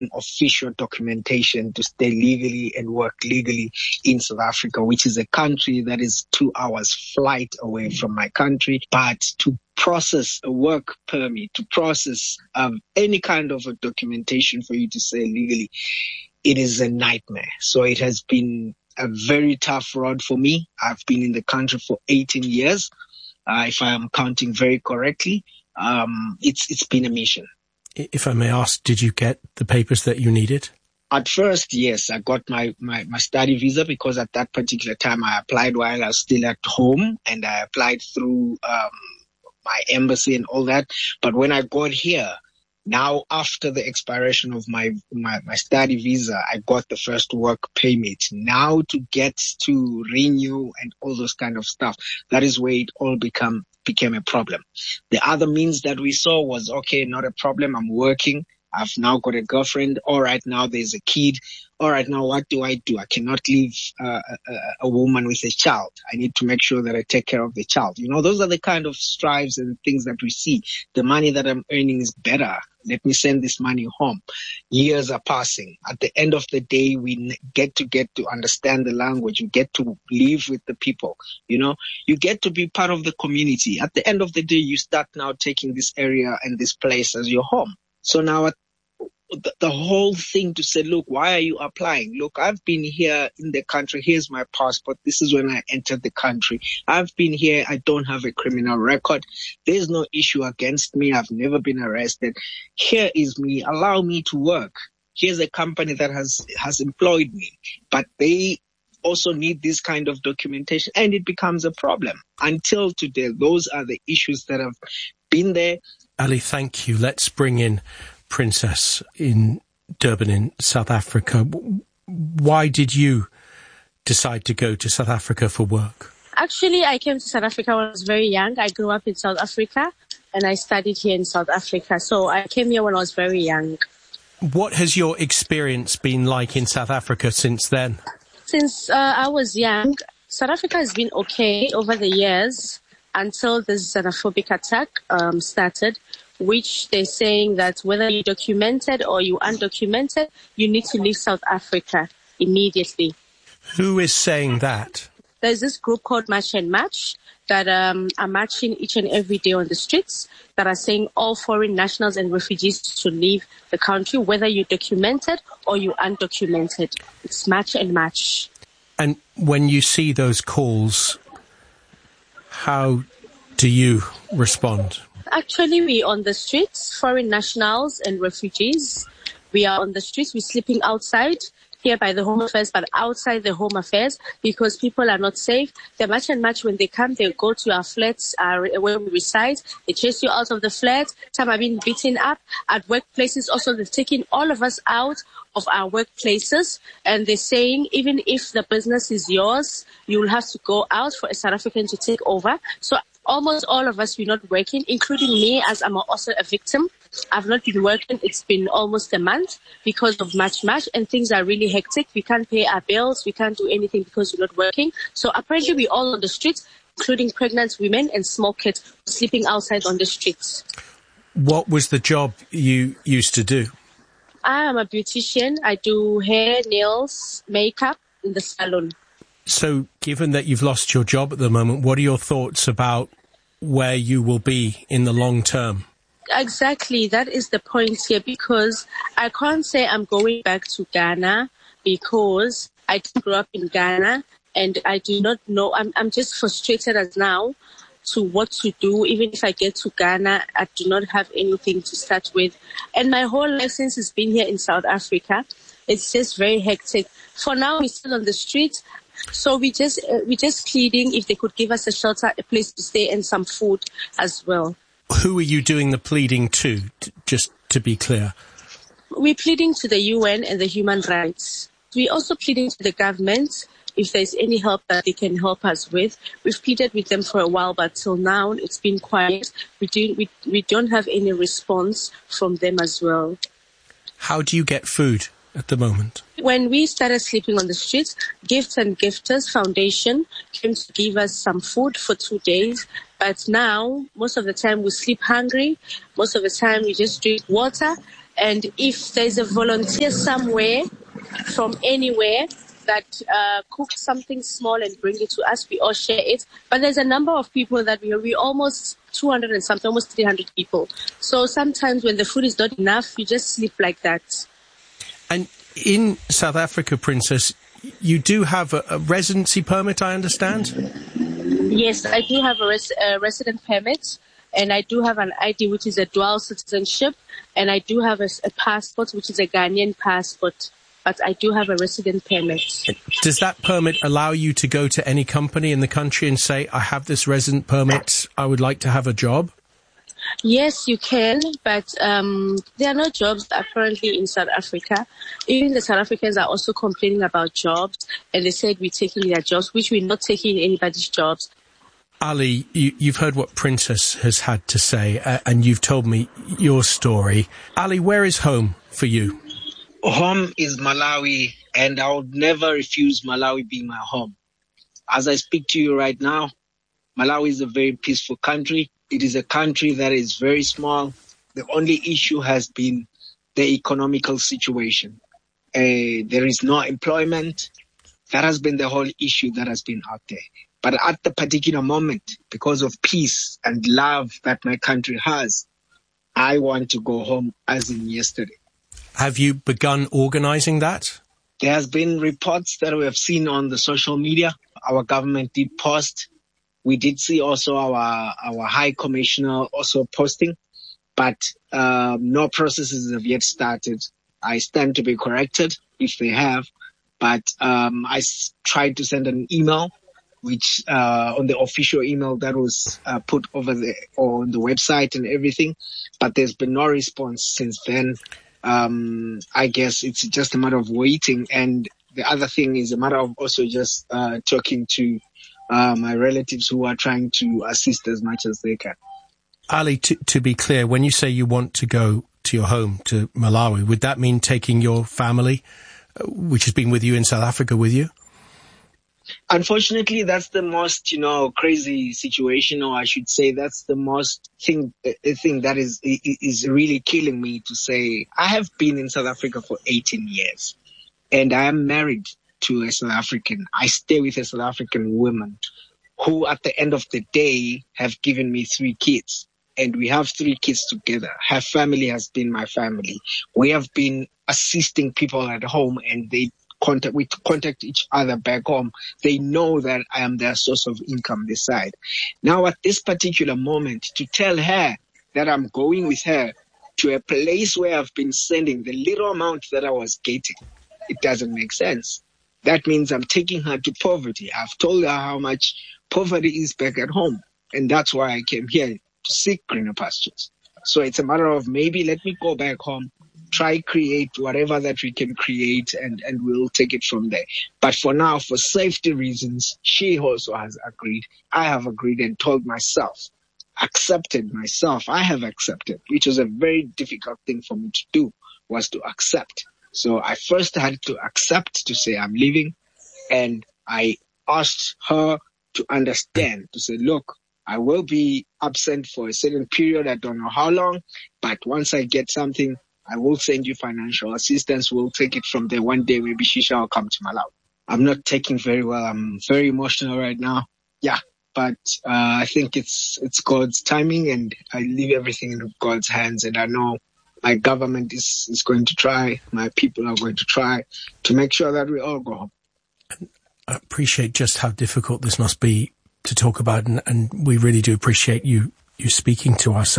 official documentation to stay legally and work legally in South Africa, which is a country that is 2 hours flight away from my country. But to process a work permit, to process any kind of a documentation for you to stay legally, it is a nightmare. So it has been a very tough road for me. I've been in the country for 18 years, if I am counting very correctly. It's been a mission. If I may ask, did you get the papers that you needed? At first, yes, I got my study visa because at that particular time I applied while I was still at home, and I applied through my embassy and all that. But when I got here, now after the expiration of my study visa, I got the first work permit. Now to get to renew and all those kind of stuff, that is where it all became a problem. The other means that we saw was, okay, not a problem. I'm working. I've now got a girlfriend. All right, now there's a kid. All right, now what do? I cannot leave a woman with a child. I need to make sure that I take care of the child. You know, those are the kind of strives and things that we see. The money that I'm earning is better. Let me send this money home. Years are passing. At the end of the day, we get to understand the language. You get to live with the people. You know, you get to be part of the community. At the end of the day, you start now taking this area and this place as your home. So now the whole thing to say, look, why are you applying? Look, I've been here in the country. Here's my passport. This is when I entered the country. I've been here. I don't have a criminal record. There's no issue against me. I've never been arrested. Here is me. Allow me to work. Here's a company that has employed me, but they also need this kind of documentation, and it becomes a problem. Until today, those are the issues that have been there. Ali, thank you. Let's bring in Princess in Durban in South Africa. Why did you decide to go to South Africa for work? Actually, I came to South Africa when I was very young. I grew up in South Africa and I studied here in South Africa. So I came here when I was very young. What has your experience been like in South Africa since then? Since I was young, South Africa has been okay over the years until this xenophobic attack started, which they're saying that whether you're documented or you're undocumented, you need to leave South Africa immediately. Who is saying that? There's this group called Match and Match that are marching each and every day on the streets that are saying all foreign nationals and refugees to leave the country, whether you're documented or you're undocumented. It's Match and Match. And when you see those calls, how do you respond? Actually, we're on the streets, foreign nationals and refugees. We are on the streets. We're sleeping outside here by the Home Affairs, but outside the Home Affairs because people are not safe. The Match and Match, when they come, they go to our flats where we reside. They chase you out of the flat. Some have been beaten up. At workplaces also, they've taken all of us out of our workplaces, and they're saying even if the business is yours, you will have to go out for a South African to take over. So almost all of us, we're not working, including me, as I'm also a victim. I've not been working. It's been almost a month because of Match, and things are really hectic. We can't pay our bills. We can't do anything because we're not working. So apparently we're all on the streets, including pregnant women and small kids sleeping outside on the streets. What was the job you used to do? I am a beautician. I do hair, nails, makeup in the salon. So given that you've lost your job at the moment, what are your thoughts about where you will be in the long term? Exactly. That is the point here, because I can't say I'm going back to Ghana because I grew up in Ghana and I do not know. I'm just frustrated as now to what to do. Even if I get to Ghana, I do not have anything to start with. And my whole life since it's been here in South Africa, it's just very hectic. For now, we're still on the streets. So we're just pleading if they could give us a shelter, a place to stay and some food as well. Who are you doing the pleading to, just to be clear? We're pleading to the UN and the human rights. We're also pleading to the government if there's any help that they can help us with. We've pleaded with them for a while, but till now it's been quiet. We don't have any response from them as well. How do you get food at the moment? When we started sleeping on the streets, Gifts and Gifters Foundation came to give us some food for 2 days. But now, most of the time we sleep hungry. Most of the time we just drink water And if there's a volunteer somewhere, from anywhere, that cook something small and bring it to us, we all share it. But there's a number of people that we almost 200 and something, almost 300 people. So sometimes when the food is not enough, you just sleep like that. And in South Africa, Princess, you do have a residency permit, I understand? Yes, I do have a resident permit, and I do have an ID, which is a dual citizenship, and I do have a passport, which is a Ghanaian passport, but I do have a resident permit. Does that permit allow you to go to any company in the country and say, I have this resident permit, I would like to have a job? Yes, you can, but there are no jobs apparently in South Africa. Even the South Africans are also complaining about jobs, and they said we're taking their jobs, which we're not taking anybody's jobs. Ali, you've heard what Princess has had to say, and you've told me your story. Ali, where is home for you? Home is Malawi, and I would never refuse Malawi being my home. As I speak to you right now, Malawi is a very peaceful country. It is a country that is very small. The only issue has been the economical situation. There is no employment. That has been the whole issue that has been out there. But at the particular moment, because of peace and love that my country has, I want to go home as in yesterday. Have you begun organizing that? There has been reports that we have seen on the social media. Our government did post. We did see also our High Commissioner also posting, but no processes have yet started. I stand to be corrected if they have, but I tried to send an email, which on the official email that was put over on the website and everything, but there's been no response since then. I guess it's just a matter of waiting, and the other thing is a matter of also just talking to my relatives who are trying to assist as much as they can. Ali, to be clear, when you say you want to go to your home, to Malawi, would that mean taking your family, which has been with you in South Africa, with you? Unfortunately, that's the most, crazy situation, or I should say that's the most thing that is really killing me to say. I have been in South Africa for 18 years, and I am married to a South African. I stay with a South African woman who at the end of the day have given me 3 kids, and we have 3 kids together. Her family has been my family. We have been assisting people at home, and we contact each other back home. They know that I am their source of income this side. Now at this particular moment, to tell her that I'm going with her to a place where I've been sending the little amount that I was getting, it doesn't make sense. That means I'm taking her to poverty. I've told her how much poverty is back at home. And that's why I came here to seek greener pastures. So it's a matter of maybe let me go back home, try create whatever that we can create, and we'll take it from there. But for now, for safety reasons, she also has agreed. I have agreed and told myself, accepted myself. I have accepted, which was a very difficult thing for me to do, was to accept. So I first had to accept to say I'm leaving, and I asked her to understand, to say, look, I will be absent for a certain period. I don't know how long, but once I get something, I will send you financial assistance. We'll take it from there. One day, maybe she shall come to Malawi. I'm not taking very well. I'm very emotional right now. Yeah, but I think it's God's timing, and I leave everything in God's hands, and I know my government is going to try, my people are going to try to make sure that we all go home. I appreciate just how difficult this must be to talk about, and we really do appreciate you speaking to us.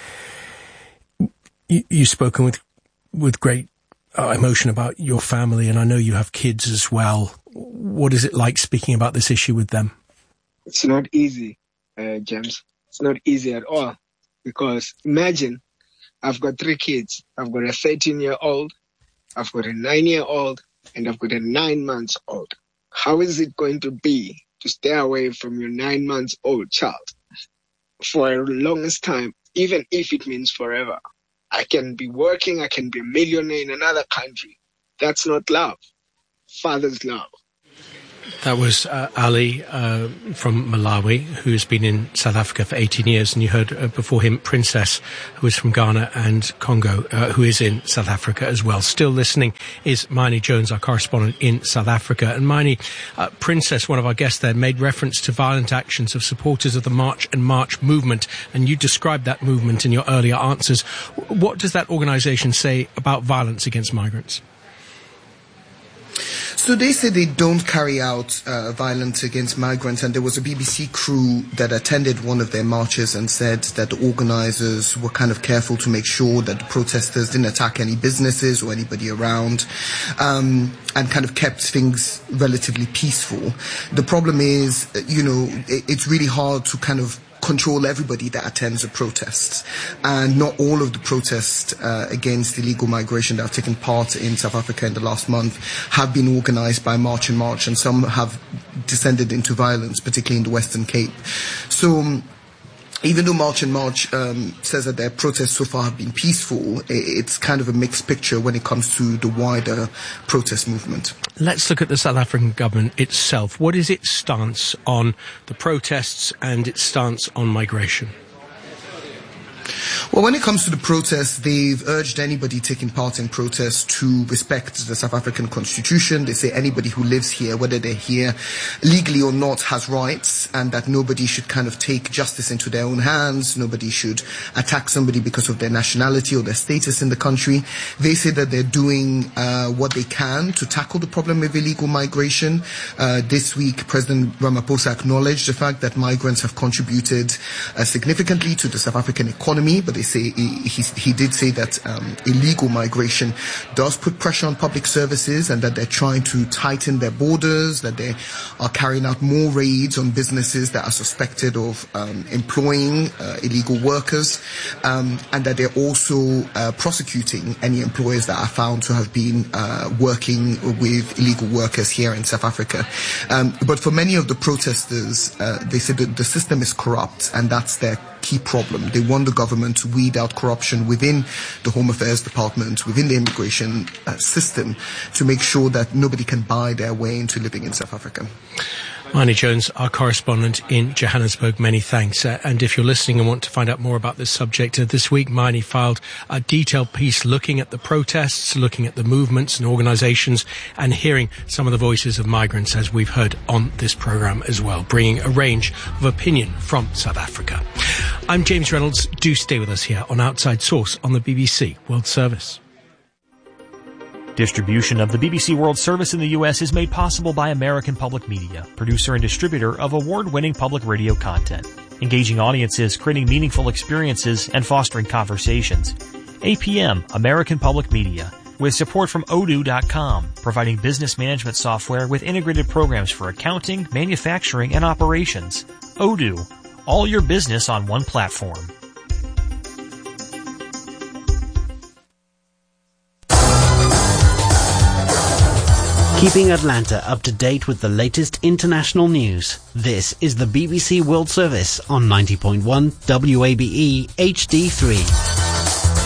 You've spoken with great emotion about your family, and I know you have kids as well. What is it like speaking about this issue with them? It's not easy, James. It's not easy at all, because imagine, I've got 3 kids. I've got a 13-year-old, I've got a 9-year-old, and I've got a 9-month-old. How is it going to be to stay away from your 9-month-old child for the longest time, even if it means forever? I can be working, I can be a millionaire in another country. That's not love. Father's love. That was Ali from Malawi, who's been in South Africa for 18 years, and you heard before him Princess, who is from Ghana, and Congo, who is in South Africa as well. Still listening is Maini Jones, our correspondent in South Africa. And Maini, Princess, one of our guests there, made reference to violent actions of supporters of the March and March movement, and you described that movement in your earlier answers. What does that organisation say about violence against migrants? So they say they don't carry out violence against migrants, and there was a BBC crew that attended one of their marches and said that the organisers were kind of careful to make sure that the protesters didn't attack any businesses or anybody around, and kind of kept things relatively peaceful. The problem is, it's really hard to kind of control everybody that attends a protest, and not all of the protests against illegal migration that have taken part in South Africa in the last month have been organised by March and March, and some have descended into violence, particularly in the Western Cape. So even though March and March says that their protests so far have been peaceful, it's kind of a mixed picture when it comes to the wider protest movement. Let's look at the South African government itself. What is its stance on the protests and its stance on migration? Well, when it comes to the protests, they've urged anybody taking part in protests to respect the South African Constitution. They say anybody who lives here, whether they're here legally or not, has rights, and that nobody should kind of take justice into their own hands. Nobody should attack somebody because of their nationality or their status in the country. They say that they're doing what they can to tackle the problem of illegal migration. This week, President Ramaphosa acknowledged the fact that migrants have contributed significantly to the South African economy, but they say he did say that illegal migration does put pressure on public services, and that they're trying to tighten their borders, that they are carrying out more raids on businesses that are suspected of employing illegal workers, and that they're also prosecuting any employers that are found to have been working with illegal workers here in South Africa. But for many of the protesters, they say that the system is corrupt, and that's their key problem. They want the government to weed out corruption within the Home Affairs Department, within the immigration system, to make sure that nobody can buy their way into living in South Africa. Maini Jones, our correspondent in Johannesburg, many thanks. And if you're listening and want to find out more about this subject, this week Maini filed a detailed piece looking at the protests, looking at the movements and organisations, and hearing some of the voices of migrants, as we've heard on this programme as well, bringing a range of opinion from South Africa. I'm James Reynolds. Do stay with us here on Outside Source on the BBC World Service. Distribution of the BBC World Service in the U.S. is made possible by American Public Media, producer and distributor of award-winning public radio content, engaging audiences, creating meaningful experiences, and fostering conversations. APM, American Public Media, with support from Odoo.com, providing business management software with integrated programs for accounting, manufacturing, and operations. Odoo, all your business on one platform. Keeping Atlanta up to date with the latest international news. This is the BBC World Service on 90.1 WABE HD3.